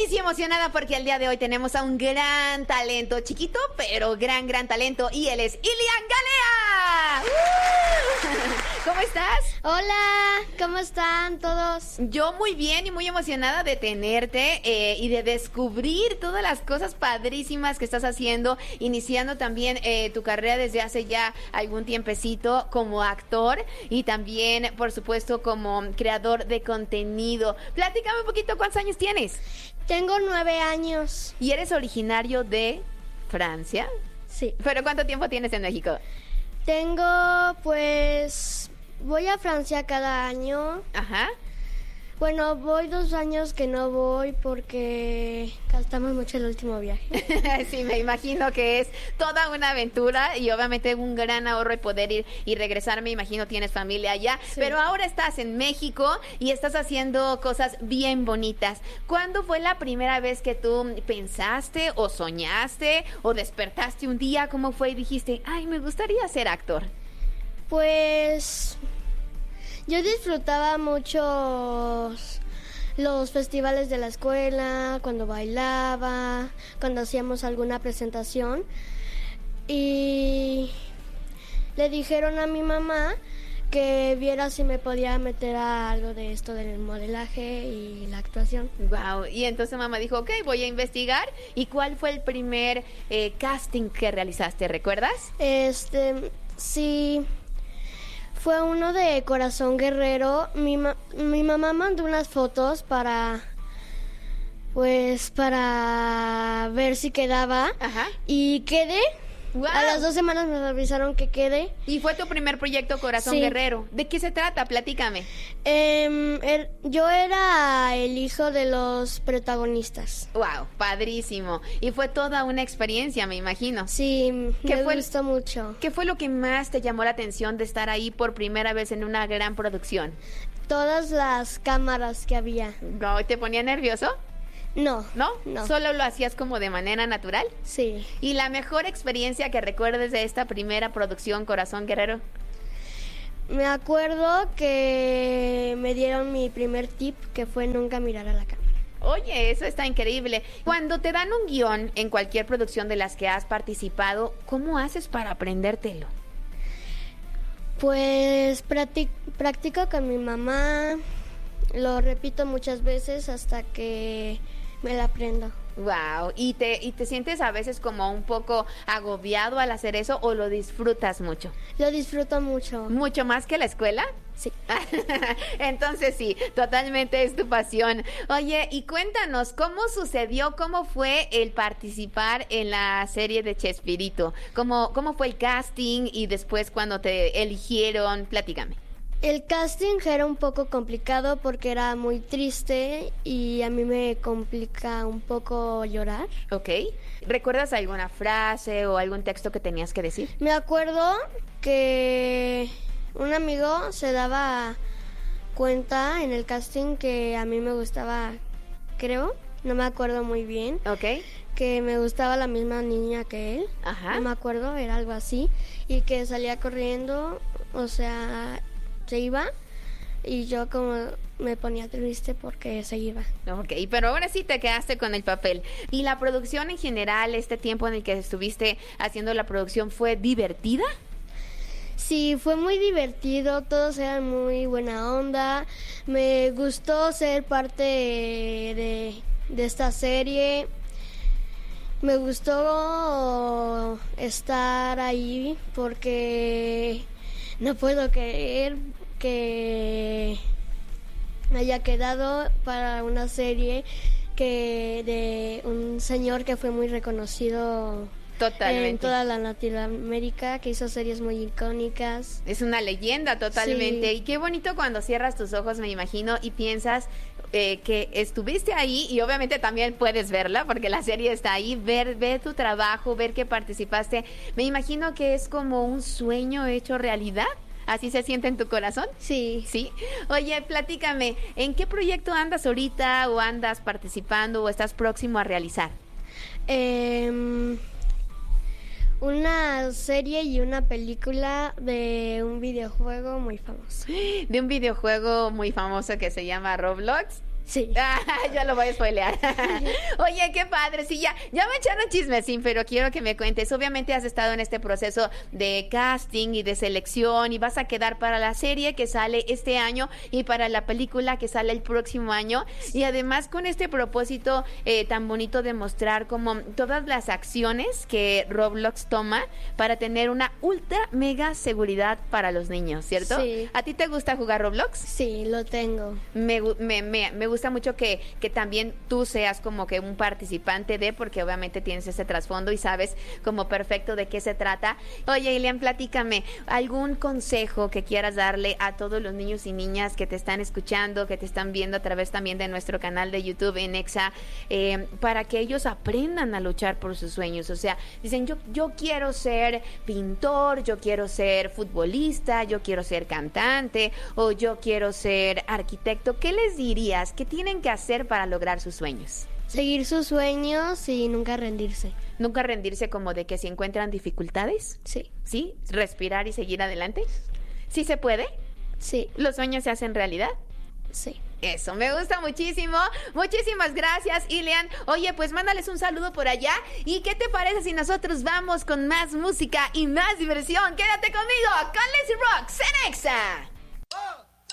feliz y emocionada porque el día de hoy tenemos a un gran talento, chiquito, pero gran talento, y él es Ilian Galea. ¿Cómo estás? Hola, ¿cómo están todos? Yo muy bien y muy emocionada de tenerte y de descubrir todas las cosas padrísimas que estás haciendo, iniciando también tu carrera desde hace ya algún tiempecito como actor y también, por supuesto, como creador de contenido. Platícame un poquito, ¿cuántos años tienes? Tengo 9 años. ¿Y eres originario de Francia? Sí. ¿Pero cuánto tiempo tienes en México? Voy a Francia cada año. Ajá. Bueno, voy 2 años que no voy porque gastamos mucho el último viaje. Sí, me imagino que es toda una aventura y obviamente un gran ahorro y poder ir y regresar. Me imagino tienes familia allá, sí. Pero ahora estás en México y estás haciendo cosas bien bonitas. ¿Cuándo fue la primera vez que tú pensaste o soñaste o despertaste un día? ¿Cómo fue y dijiste, ay, me gustaría ser actor? Pues yo disfrutaba mucho los festivales de la escuela, cuando bailaba, cuando hacíamos alguna presentación. Y le dijeron a mi mamá que viera si me podía meter a algo de esto del modelaje y la actuación. Wow. Y entonces mamá dijo, ok, voy a investigar. ¿Y cuál fue el primer casting que realizaste? ¿Recuerdas? Sí. Fue uno de Corazón Guerrero. Mi mamá mandó unas fotos para ver si quedaba. Ajá. Y quedé. Wow. A las 2 semanas me avisaron que quedé. ¿Y fue tu primer proyecto, Corazón Guerrero? ¿De qué se trata? Platícame. Yo era el hijo de los protagonistas. Wow, padrísimo. Y fue toda una experiencia, me imagino. Sí, me gustó mucho. ¿Qué fue lo que más te llamó la atención de estar ahí por primera vez en una gran producción? Todas las cámaras que había. No, ¿te ponía nervioso? No. ¿No? ¿Solo lo hacías como de manera natural? Sí. ¿Y la mejor experiencia que recuerdes de esta primera producción, Corazón Guerrero? Me acuerdo que me dieron mi primer tip, que fue nunca mirar a la cámara. Oye, eso está increíble. Cuando te dan un guión en cualquier producción de las que has participado, ¿cómo haces para aprendértelo? Pues practico con mi mamá, lo repito muchas veces hasta que me la aprendo. Wow. ¿Y te sientes a veces como un poco agobiado al hacer eso o lo disfrutas mucho? Lo disfruto mucho. ¿Mucho más que la escuela? Sí. Entonces sí, totalmente es tu pasión. Oye, y cuéntanos, ¿cómo sucedió, cómo fue el participar en la serie de Chespirito? ¿Cómo fue el casting y después cuando te eligieron? Platícame. El casting era un poco complicado porque era muy triste y a mí me complica un poco llorar. Ok. ¿Recuerdas alguna frase o algún texto que tenías que decir? Me acuerdo que un amigo se daba cuenta en el casting que a mí me gustaba, creo, no me acuerdo muy bien. Ok. Que me gustaba la misma niña que él. Ajá. No me acuerdo, era algo así. Y que salía corriendo, o sea, se iba y yo como me ponía triste porque se iba. Ok, pero ahora sí te quedaste con el papel. ¿Y la producción en general, este tiempo en el que estuviste haciendo la producción, fue divertida? Sí, fue muy divertido, todos eran muy buena onda. Me gustó ser parte de esta serie. Me gustó estar ahí porque no puedo creer que me haya quedado para una serie de un señor que fue muy reconocido totalmente en toda la Latinoamérica, que hizo series muy icónicas. Es una leyenda totalmente. Sí. Y qué bonito cuando cierras tus ojos, me imagino, y piensas que estuviste ahí y obviamente también puedes verla porque la serie está ahí, ver tu trabajo, ver que participaste. Me imagino que es como un sueño hecho realidad. ¿Así se siente en tu corazón? Sí. ¿Sí? Oye, platícame, ¿en qué proyecto andas ahorita o andas participando o estás próximo a realizar? Una serie y una película de un videojuego muy famoso. De un videojuego muy famoso que se llama Roblox. Sí. Ya lo voy a spoilear. Oye, qué padre. Sí, ya me echaron chismecín, pero quiero que me cuentes. Obviamente has estado en este proceso de casting y de selección y vas a quedar para la serie que sale este año y para la película que sale el próximo año. Y además con este propósito tan bonito de mostrar como todas las acciones que Roblox toma para tener una ultra mega seguridad para los niños, ¿cierto? Sí. ¿A ti te gusta jugar Roblox? Sí, lo tengo. Me gusta mucho que también tú seas como que un participante de, porque obviamente tienes ese trasfondo y sabes como perfecto de qué se trata. Oye, Ilian, platícame, ¿algún consejo que quieras darle a todos los niños y niñas que te están escuchando, que te están viendo a través también de nuestro canal de YouTube en Exa, para que ellos aprendan a luchar por sus sueños? O sea, dicen, yo quiero ser pintor, yo quiero ser futbolista, yo quiero ser cantante o yo quiero ser arquitecto. ¿Qué les dirías? ¿Qué tienen que hacer para lograr sus sueños? Seguir sus sueños y nunca rendirse. Nunca rendirse, como de que si encuentran dificultades. Sí. ¿Sí? Respirar y seguir adelante. ¿Sí se puede? Sí. ¿Los sueños se hacen realidad? Sí. Eso, me gusta muchísimo. Muchísimas gracias, Ilian. Oye, pues mándales un saludo por allá. ¿Y qué te parece si nosotros vamos con más música y más diversión? Quédate conmigo con Lazy Rocks en Exa.